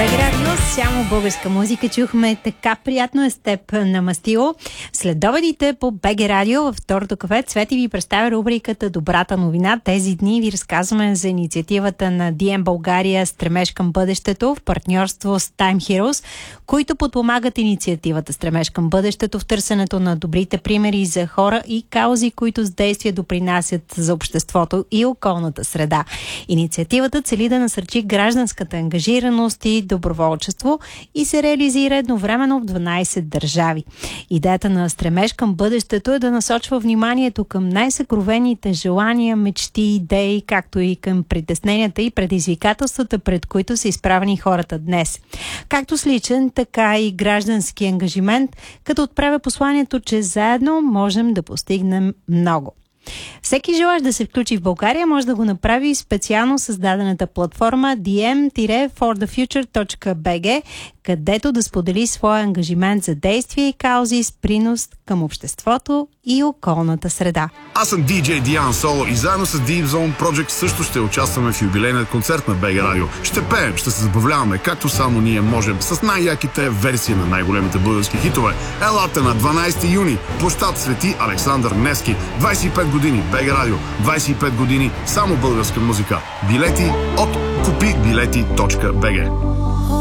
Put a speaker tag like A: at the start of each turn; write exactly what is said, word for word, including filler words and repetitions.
A: БГ Радио, само българска музика чухме. Така приятно е с теб на мастило. След доведите по БГ Радио във второто кафе Цвети ви представя рубриката Добрата новина. Тези дни ви разказваме за инициативата на ди ем България Стремеж към бъдещето в партньорство с Time Heroes, които подпомагат инициативата Стремеж към бъдещето в търсенето на добрите примери за хора и каузи, които с действие допринасят за обществото и околната среда. Инициативата цели да насърчи гражданската ангажираност и доброволчество и се реализира едновременно в дванайсет държави. Идеята на Стремеж към бъдещето е да насочва вниманието към най-съкровените желания, мечти, идеи, както и към притесненията и предизвикателствата, пред които са изправени хората днес. Както с личен, така и граждански ангажимент, като отправя посланието, че заедно можем да постигнем много. Всеки желащ да се включи в България може да го направи в специално създадената платформа ди ем for the future точка би джи, където да сподели своя ангажимент за действия и каузи с принос към обществото и околната среда.
B: Аз съм диджей Диан Соло и заедно с Deep Zone Project също ще участваме в юбилейния концерт на БГ Радио. Ще пеем, ще се забавляваме, както само ние можем, с най-яките версии на най-големите български хитове. Елате на дванайсети юни, площад Свети Александър Невски. двайсет и пет години БГ Радио, двайсет и пет години само българска музика. Билети от купи билети точка би джи.